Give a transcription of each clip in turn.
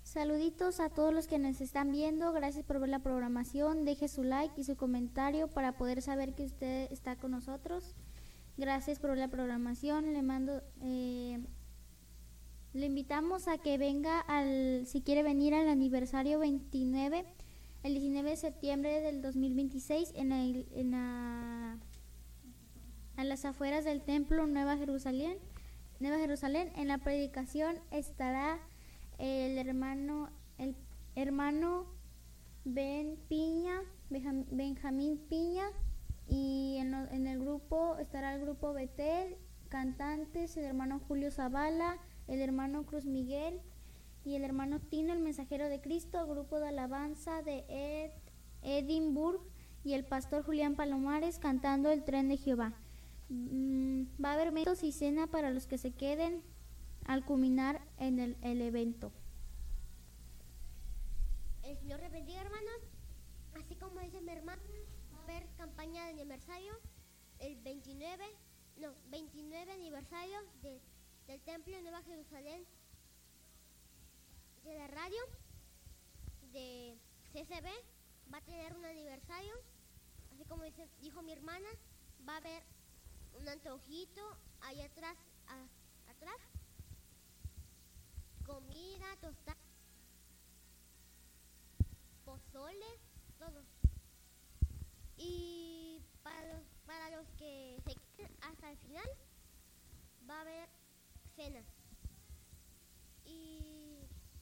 Saluditos a todos los que nos están viendo, gracias por ver la programación, deje su like y su comentario para poder saber que usted está con nosotros. Gracias por ver la programación, le invitamos a que venga si quiere venir al aniversario 29, el 19 de septiembre del 2026 a las afueras del templo Nueva Jerusalén. En la predicación estará el hermano Benjamín Piña, y en el grupo estará el grupo Betel, cantantes, el hermano Julio Zavala, el hermano Cruz Miguel y el hermano Tino, el mensajero de Cristo, grupo de alabanza de Edimburgo, y el pastor Julián Palomares cantando El Tren de Jehová. Va a haber eventos y cena para los que se queden al culminar en el evento. El Señor les bendiga, hermanos. Así como dice mi hermano, va a haber campaña de aniversario el 29 aniversario del Templo de Nueva Jerusalén, de la radio de CCB. Va a tener un aniversario. Así como dijo mi hermana, va a haber un antojito ahí atrás, comida, tostadas, pozole, todo. Y para los que se queden hasta el final, va a haber cena. Y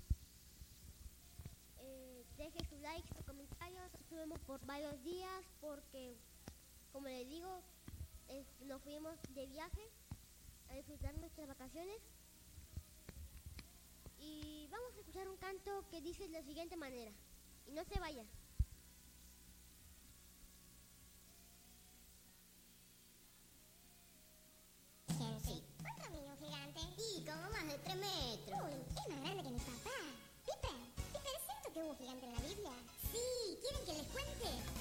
deje su like, sus comentarios. Estuvimos por varios días porque, como les digo, nos fuimos de viaje a disfrutar nuestras vacaciones. Y vamos a escuchar un canto que dice de la siguiente manera. Y no se vayan. Sí, 4 niños gigantes y como más de 3 metros.